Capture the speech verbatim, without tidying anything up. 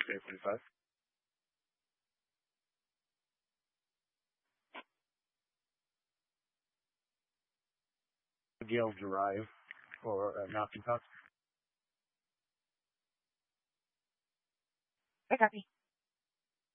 eight forty-five. Gale Drive for uh, Mountain Top. I copy.